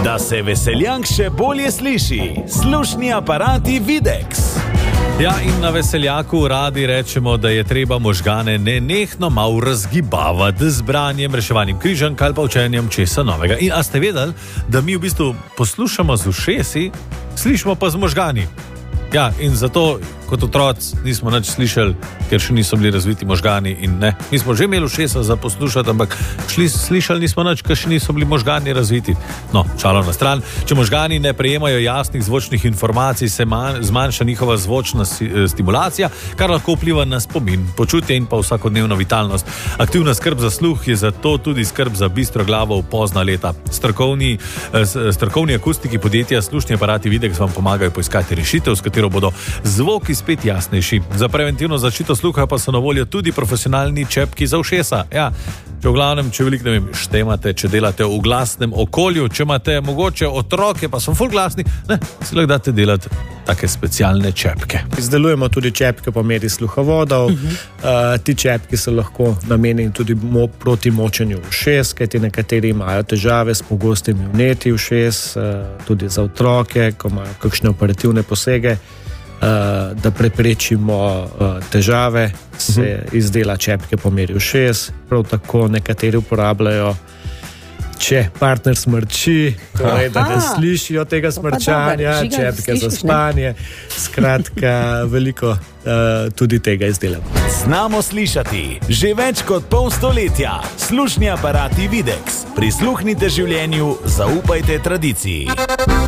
Da se veseljank še bolje sliši, slušni aparati Videx. Ja, in na veseljaku radi rečemo, da je treba možgane nenehno malo razgibavati z branjem, reševanjem križank ali pa učenjem česa novega. In a ste vedeli, da mi v bistvu poslušamo z ušesi, slišimo pa z možgani? Ja, in zato kot otroci nismo nič slišali, ker še niso bili razviti možgani in ne. Mi smo že imeli ušesa za poslušati, ampak slišali nismo nič, ker še niso bili možgani razviti. No, šalo na stran. Če možgani ne prejemajo jasnih zvočnih informacij, se zmanjša njihova zvočna stimulacija, kar lahko vpliva na spomin, počutje in pa vsakodnevno vitalnost. Aktivna skrb za sluh je zato tudi skrb za bistro glavo v pozna leta. Strokovni akustiki podjetja Slušni aparati Videx vam pomagajo poiskati rešitev, s katero bodo zvoki spet jasnejši. Za preventivno zaščito sluha pa so na voljo tudi profesionalni čepki za ušesa. Ja, če veliko ne vem, štemate, če delate v glasnem okolju, če imate mogoče otroke, pa so ful glasni, si lahko date delati take specialne čepke. Izdelujemo tudi čepke po meri sluhovodov. Ti čepki so lahko namenjeni tudi proti močenju ušes, kajti nekateri imajo težave s pogostimi vnetji ušes, tudi za otroke, ko imajo kakšne operativne posege. Da preprečimo težave, se izdela čepke po meri ušes. Prav tako nekateri uporabljajo, če partner smrči, torej da ne slišijo tega smrčanja, čepke za spanje. Skratka, veliko tudi tega izdelamo. Znamo slišati že več kot pol stoletja. Slušni aparati Videx. Prisluhnite življenju, zaupajte tradiciji.